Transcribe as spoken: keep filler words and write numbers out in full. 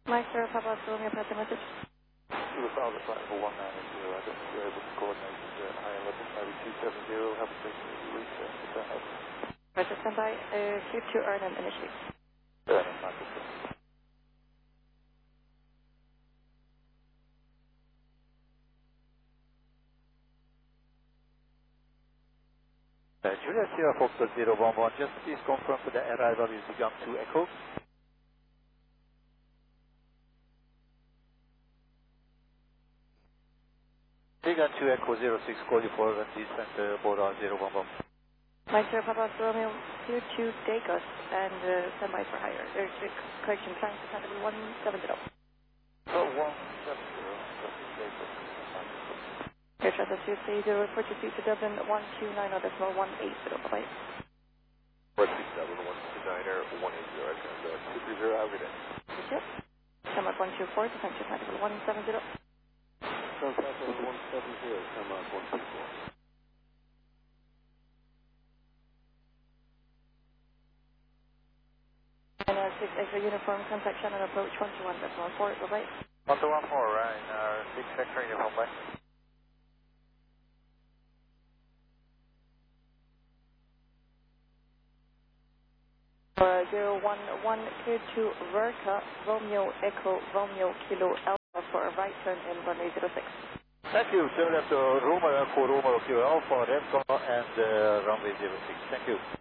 Meister, Papa, Romeo, Papa, message. To the Father, flight for one nine zero, I guess we're able to coordinate at higher level, maybe two seven zero, have a quick reach there, if that helps. Roger, stand by, uh, clear to Arnhem initially. Arnhem, Manchester. Uh, Juliet Sierra Foxtrot zero one one, just please confirm for the arrival using Gun two Echo. Gun two Echo zero six, call you for and descent uh, board R zero one one. Meister, Papa, Romeo, clear to Dacos and uh, stand by for higher. There's a correction, plan to handle one seven zero. Oh, one seven zero, that's Dacos. Air Traffic two three zero, report your seat to Dublin one two nine zero decimal one eight zero, bye-bye. one two seven, one two nine zero, one eight zero, and uh, two three zero, have a good day. Yep. Come up one two four, departure handle one seven zero. South Southwest one seven zero, come up one two four. And uh, six X-ray uniform, contact Shannon approach one two one decimal four, bye-bye. one two one four, right, in our six X-ray uniform, bye. Uh, zero one one, clear to Verka, Romeo, Echo, Romeo, Kilo, Alpha for a right turn in runway zero six. Thank you, sir. That's uh, Romeo Echo, Romeo Kilo Alpha, Remco, and uh, runway zero six. Thank you.